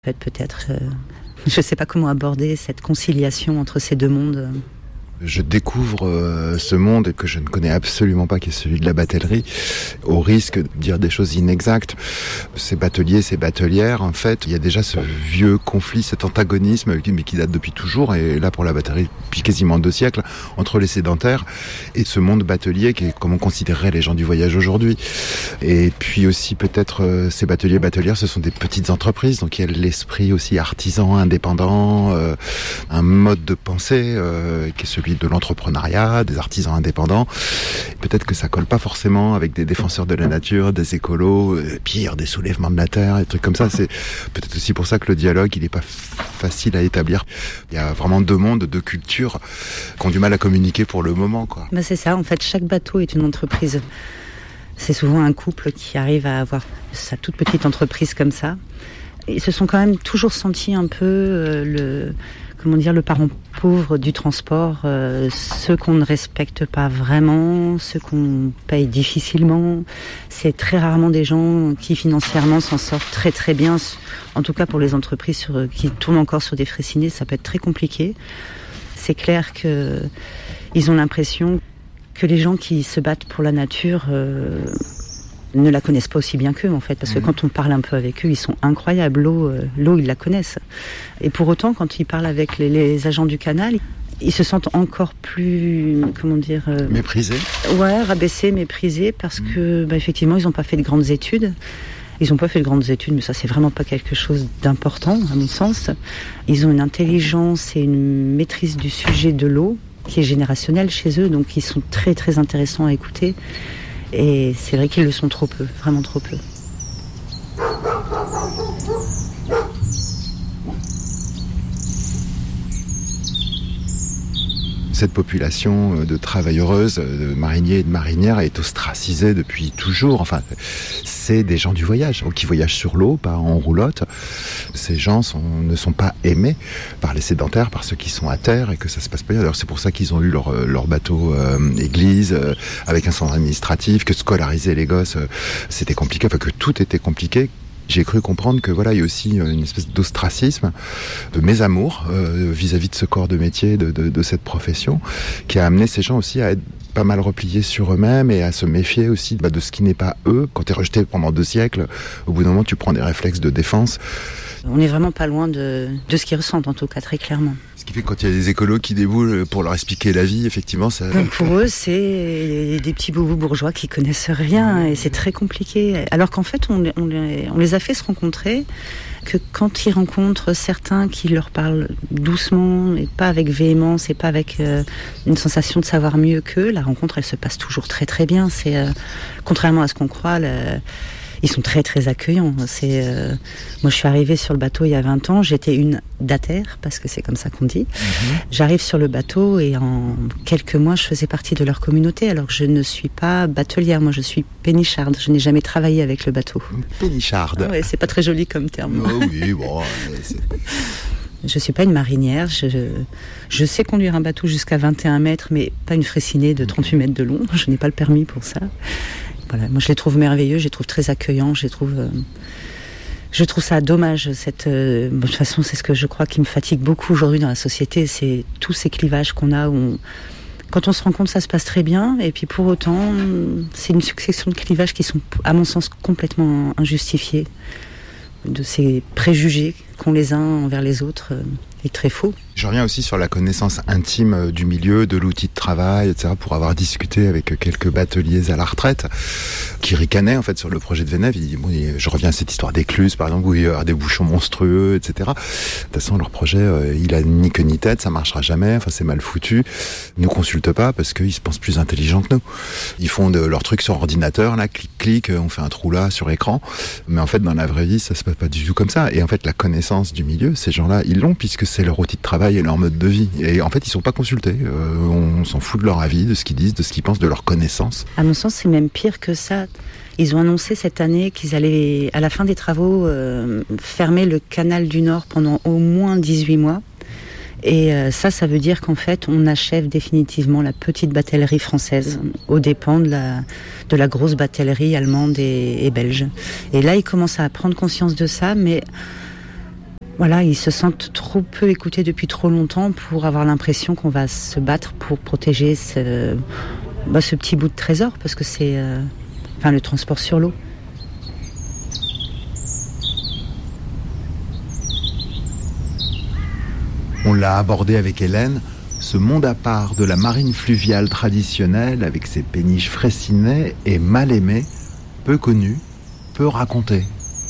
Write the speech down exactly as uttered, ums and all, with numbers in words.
En fait, peut-être, euh, je ne sais pas comment aborder cette conciliation entre ces deux mondes. Je découvre euh, ce monde que je ne connais absolument pas, qui est celui de la batellerie, au risque de dire des choses inexactes. Ces bateliers, ces batelières, en fait, il y a déjà ce vieux conflit, cet antagonisme, mais qui date depuis toujours, et là pour la batellerie depuis quasiment deux siècles, entre les sédentaires et ce monde batelier qui est comme on considérerait les gens du voyage aujourd'hui. Et puis aussi peut-être euh, ces bateliers, batelières, ce sont des petites entreprises, donc il y a l'esprit aussi artisan, indépendant, euh, un mode de pensée euh, qui est celui de l'entrepreneuriat, des artisans indépendants. Peut-être que ça colle pas forcément avec des défenseurs de la nature, des écolos, euh, pire, des soulèvements de la terre, des trucs comme ça. C'est peut-être aussi pour ça que le dialogue, il est pas facile à établir. Il y a vraiment deux mondes, deux cultures qui ont du mal à communiquer pour le moment, quoi. Ben c'est ça, en fait, chaque bateau est une entreprise. C'est souvent un couple qui arrive à avoir sa toute petite entreprise comme ça. Ils se sont quand même toujours sentis un peu euh, le... comment dire, le parent pauvre du transport, euh, ceux qu'on ne respecte pas vraiment, ceux qu'on paye difficilement. C'est très rarement des gens qui financièrement s'en sortent très très bien. En tout cas pour les entreprises sur, qui tournent encore sur des frais-cinés, ça peut être très compliqué. C'est clair que ils ont l'impression que les gens qui se battent pour la nature euh, ne la connaissent pas aussi bien qu'eux, en fait, parce que mmh. quand on parle un peu avec eux, ils sont incroyables. L'eau, euh, l'eau, ils la connaissent. Et pour autant, quand ils parlent avec les, les agents du canal, ils se sentent encore plus, comment dire... Euh, méprisés. Ouais, rabaissés, méprisés, parce mmh. que, bah, effectivement, ils n'ont pas fait de grandes études. Ils n'ont pas fait de grandes études, mais ça, c'est vraiment pas quelque chose d'important, à mon sens. Ils ont une intelligence et une maîtrise du sujet de l'eau qui est générationnelle chez eux, donc ils sont très, très intéressants à écouter. Et c'est vrai qu'ils le sont trop peu, vraiment trop peu. Cette population de travailleuses, de mariniers et de marinières est ostracisée depuis toujours. Enfin, c'est des gens du voyage, qui voyagent sur l'eau, pas en roulotte. Ces gens sont, ne sont pas aimés par les sédentaires, par ceux qui sont à terre, et que ça se passe pas bien. Alors c'est pour ça qu'ils ont eu leur, leur bateau euh, église, euh, avec un centre administratif, que scolariser les gosses, euh, c'était compliqué, enfin que tout était compliqué. J'ai cru comprendre que voilà, il y a aussi une espèce d'ostracisme, de mésamour euh, vis-à-vis de ce corps de métier, de, de, de cette profession, qui a amené ces gens aussi à être pas mal repliés sur eux-mêmes et à se méfier aussi bah, de ce qui n'est pas eux. Quand tu es rejeté pendant deux siècles, au bout d'un moment, tu prends des réflexes de défense. On n'est vraiment pas loin de, de ce qu'ils ressentent, en tout cas, très clairement. Ce qui fait que quand il y a des écolos qui déboulent pour leur expliquer la vie, effectivement, ça... Donc pour eux, c'est des petits boubous bourgeois qui connaissent rien, et c'est très compliqué. Alors qu'en fait, on, on, les, on les a fait se rencontrer, que quand ils rencontrent certains qui leur parlent doucement, et pas avec véhémence, et pas avec euh, une sensation de savoir mieux qu'eux, la rencontre, elle se passe toujours très très bien. C'est euh, contrairement à ce qu'on croit... La, ils sont très très accueillants. C'est, euh, moi je suis arrivée sur le bateau il y a vingt ans, j'étais une datère, parce que c'est comme ça qu'on dit. Mmh. J'arrive sur le bateau et en quelques mois je faisais partie de leur communauté, alors que je ne suis pas batelière, moi je suis pénicharde, je n'ai jamais travaillé avec le bateau. Pénicharde. Ah ouais, c'est pas très joli comme terme. Oh oui, bon... C'est... Je suis pas une marinière, je, je sais conduire un bateau jusqu'à vingt et un mètres, mais pas une fressinée de trente-huit mètres de long, je n'ai pas le permis pour ça. Voilà, moi je les trouve merveilleux, je les trouve très accueillants, je les trouve, euh, je trouve ça dommage. Cette, euh, de toute façon, c'est ce que je crois qui me fatigue beaucoup aujourd'hui dans la société, c'est tous ces clivages qu'on a où on, quand on se rend compte, ça se passe très bien, et puis pour autant, c'est une succession de clivages qui sont, à mon sens, complètement injustifiés, de ces préjugés qu'ont les uns envers les autres, euh, est très faux. Je reviens aussi sur la connaissance intime du milieu, de l'outil de travail, et cetera, pour avoir discuté avec quelques bateliers à la retraite qui ricanaient en fait sur le projet de Venève. Ils disent, bon, je reviens à cette histoire d'écluses, par exemple, où il y a des bouchons monstrueux, et cetera. De toute façon, leur projet, euh, il a ni queue ni tête, ça marchera jamais, enfin c'est mal foutu. Ils nous consultent pas parce qu'ils se pensent plus intelligents que nous. Ils font de leurs trucs sur ordinateur, là, clic clic, on fait un trou là sur écran. Mais en fait, dans la vraie vie, ça se passe pas du tout comme ça. Et en fait, la connaissance du milieu, ces gens-là, ils l'ont puisque c'est leur outil de travail et leur mode de vie. Et en fait, ils sont pas consultés. Euh, on s'en fout de leur avis, de ce qu'ils disent, de ce qu'ils pensent, de leur connaissance. À mon sens, c'est même pire que ça. Ils ont annoncé cette année qu'ils allaient, à la fin des travaux, euh, fermer le canal du Nord pendant au moins dix-huit mois. Et euh, ça, ça veut dire qu'en fait, on achève définitivement la petite batellerie française aux dépens de la, de la grosse batellerie allemande et, et belge. Et là, ils commencent à prendre conscience de ça, mais Voilà, ils se sentent trop peu écoutés depuis trop longtemps pour avoir l'impression qu'on va se battre pour protéger ce, bah, ce petit bout de trésor, parce que c'est euh, enfin, le transport sur l'eau. On l'a abordé avec Hélène, ce monde à part de la marine fluviale traditionnelle avec ses péniches Fraissinet est mal aimé, peu connu, peu raconté.